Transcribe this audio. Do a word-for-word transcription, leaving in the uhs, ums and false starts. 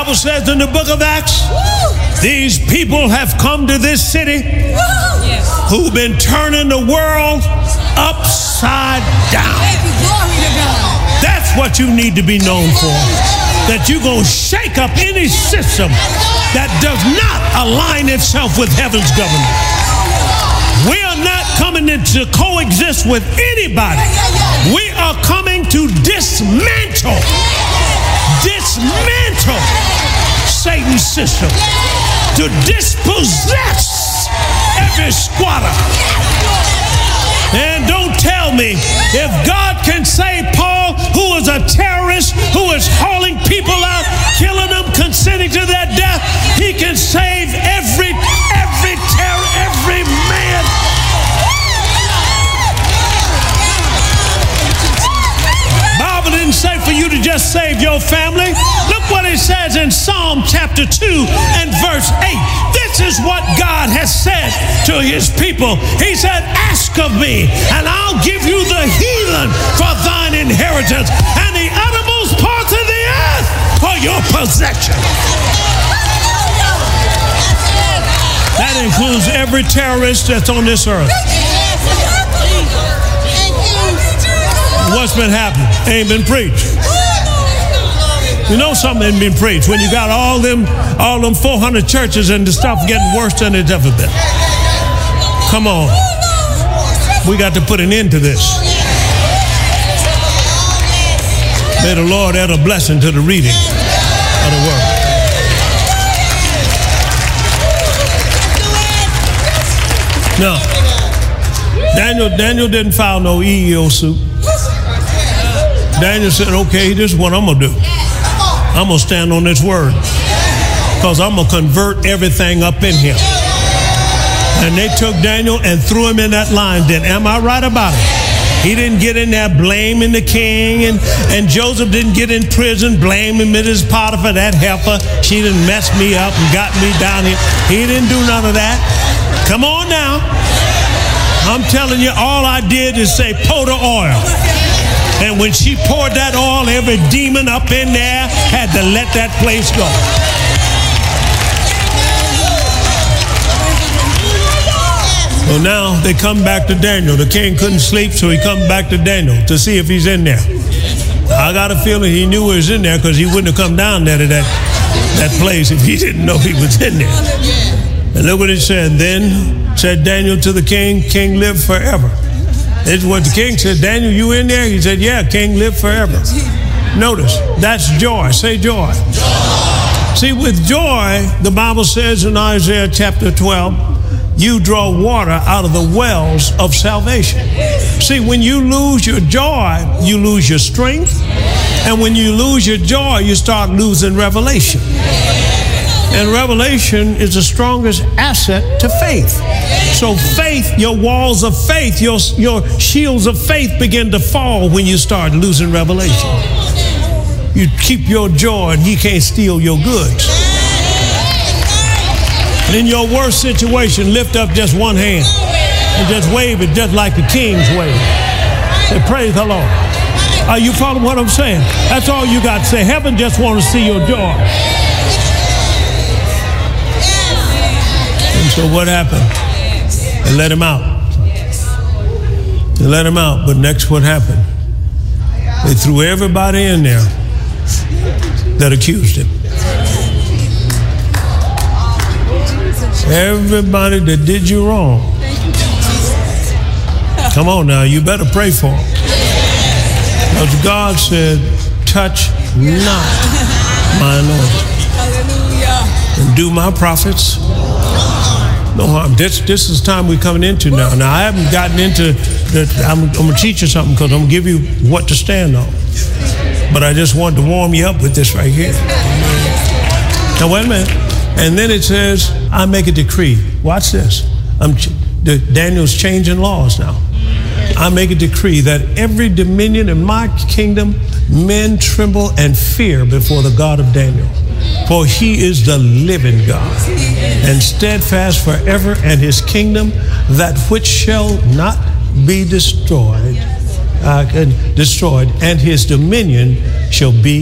Bible says in the book of Acts, these people have come to this city who've been turning the world upside down. That's what you need to be known for. That you're going to shake up any system that does not align itself with heaven's government. We are not coming in to coexist with anybody. We are coming to dismantle, dismantle Satan's system, to dispossess every squatter. And don't tell me, if God can save Paul, who is a terrorist, who is hauling people out, killing them, consenting to their death, he can save every, every terror, every man. Bible didn't say for you to just save your family. Look what it says in Psalm chapter two and verse eight. This is what God has said to his people. He said, ask of me, and I'll give you the heathen for thine inheritance, and the uttermost parts of the earth for your possession. That includes every terrorist that's on this earth. What's been happening? Ain't been preached. You know something ain't been preached when you got all them, all them four hundred churches and the stuff getting worse than it's ever been. Come on. We got to put an end to this. May the Lord add a blessing to the reading of the word. Now, Daniel, Daniel didn't file no E E O suit. Daniel said, okay, this is what I'm going to do. I'm going to stand on this word, because I'm going to convert everything up in here. And they took Daniel and threw him in that lion den. Am I right about it? He didn't get in there blaming the king, and, and Joseph didn't get in prison blaming Missus Potiphar, that heifer. She didn't mess me up and got me down here. He didn't do none of that. Come on now. I'm telling you, all I did is say, pour the oil. And when she poured that oil, every demon up in there had to let that place go. Well, now they come back to Daniel. The king couldn't sleep, so he comes back to Daniel to see if he's in there. I got a feeling he knew he was in there, because he wouldn't have come down there to that, that place if he didn't know he was in there. And look what it said. Then said Daniel to the king, King, live forever. This is what the king said. Daniel, you in there? He said, yeah, king, live forever. Notice, that's joy. Say joy. Joy. See, with joy, the Bible says in Isaiah chapter twelve, you draw water out of the wells of salvation. See, when you lose your joy, you lose your strength. And when you lose your joy, you start losing revelation. And revelation is the strongest asset to faith. So faith, your walls of faith, your, your shields of faith begin to fall when you start losing revelation. You keep your joy and he can't steal your goods. And in your worst situation, lift up just one hand and just wave it just like the kings wave. Say, praise the Lord. Are you following what I'm saying? That's all you got to say. Heaven just wants to see your joy. And so what happened? They let him out. They let him out. But next, what happened? They threw everybody in there that accused him. Everybody that did you wrong. Come on now, you better pray for them. Because God said, touch not my anointed. And do my prophets no harm. This, this is the time we're coming into now. Now, I haven't gotten into the, I'm, I'm going to teach you something, because I'm going to give you what to stand on. But I just wanted to warm you up with this right here. Now, wait a minute. And then it says, I make a decree. Watch this. I'm, the, Daniel's changing laws now. I make a decree that every dominion in my kingdom, men tremble and fear before the God of Daniel. For he is the living God, and steadfast forever, and his kingdom, that which shall not be destroyed, uh, destroyed, and his dominion shall be